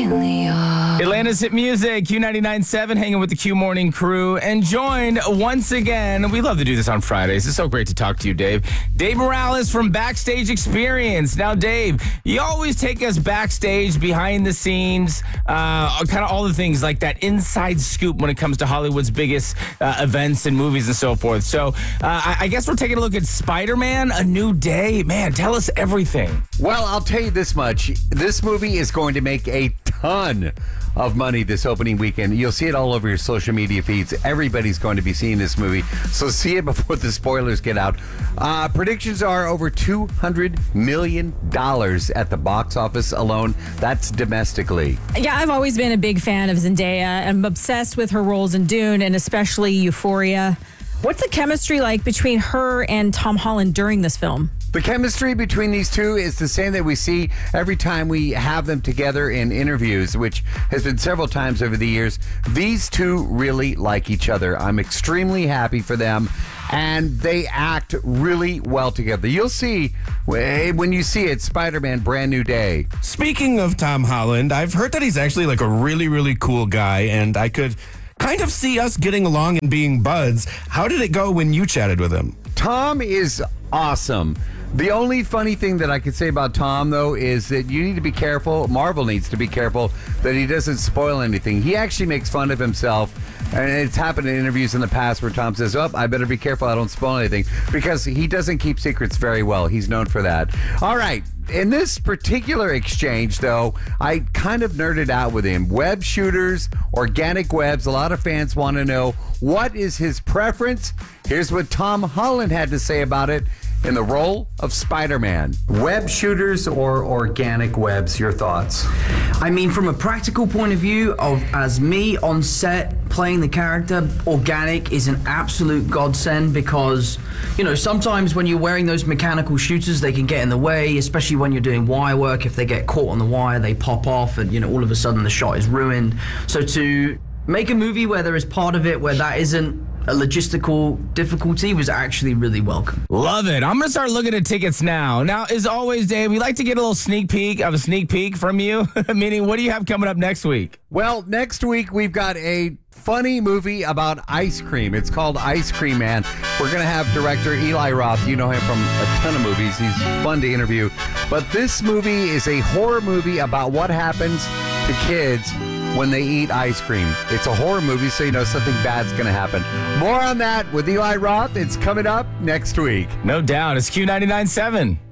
Atlanta's Hit Music, Q99.7, hanging with the Q Morning crew, and joined once again. We love to do this on Fridays. It's so great to talk to you, Dave. Dave Morales from Backstage Experience. Now, Dave, you always take us backstage, behind the scenes, kind of all the things like that inside scoop when it comes to Hollywood's biggest events and movies and so forth. So I guess we're taking a look at Spider-Man: A New Day. Man, tell us everything. Well, I'll tell you this much. This movie is going to make a ton of money this opening weekend. You'll see it all over your social media feeds. Everybody's going to be seeing this movie, so see it before the spoilers get out. Predictions are over $200 million at the box office alone. That's domestically. Yeah, I've always been a big fan of Zendaya. I'm obsessed with her roles in Dune and especially Euphoria. What's the chemistry like between her and Tom Holland during this film? The chemistry between these two is the same that we see every time we have them together in interviews, which has been several times over the years. These two really like each other. I'm extremely happy for them, and they act really well together. You'll see when you see it, Spider-Man: Brand New Day. Speaking of Tom Holland, I've heard that he's actually like a really, really cool guy, and I could kind of see us getting along and being buds. How did it go when you chatted with him? Tom is awesome. The only funny thing that I could say about Tom, though, is that you need to be careful. Marvel needs to be careful that he doesn't spoil anything. He actually makes fun of himself, and it's happened in interviews in the past where Tom says, I better be careful I don't spoil anything, because he doesn't keep secrets very well. He's known for that. All right. In this particular exchange, though, I kind of nerded out with him. Web shooters, organic webs. A lot of fans want to know, what is his preference? Here's what Tom Holland had to say about it in the role of Spider-Man. Web shooters or organic webs, your thoughts? I mean, from a practical point of view, as me on set playing the character, organic is an absolute godsend, because, you know, sometimes when you're wearing those mechanical shooters, they can get in the way, especially when you're doing wire work. If they get caught on the wire, they pop off and, you know, all of a sudden the shot is ruined. So to make a movie where there is part of it where that isn't a logistical difficulty was actually really welcome. Love it. I'm going to start looking at tickets now. Now, as always, Dave, we like to get a little sneak peek from you. Meaning, what do you have coming up next week? Well, next week we've got a funny movie about ice cream. It's called Ice Cream Man. We're going to have director Eli Roth. You know him from a ton of movies. He's fun to interview. But this movie is a horror movie about what happens to kids when they eat ice cream. It's a horror movie, so you know something bad's going to happen. More on that with Eli Roth. It's coming up next week. No doubt. It's Q99.7.